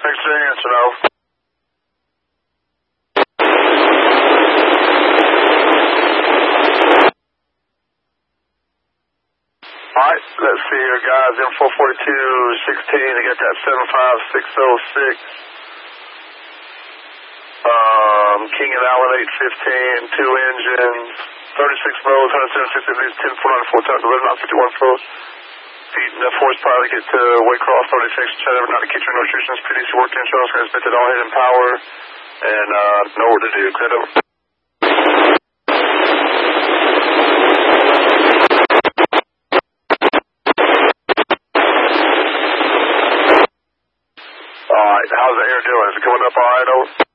Thanks for the answer, though. Alright, let's see here, guys. M442-16, they got that 75606. King and Allen 815, 2 engines, 36 rows, 176 degrees, 10 foot on 4 tons, 11 out 51 flows. Feet enough horsepower to get to Waycross, 36, check every night to keep your notifications, PDC working, insurance, transmitted, all hidden power, and know what to do. Clear over. Alright, how's the air doing? Is it coming up alright, over?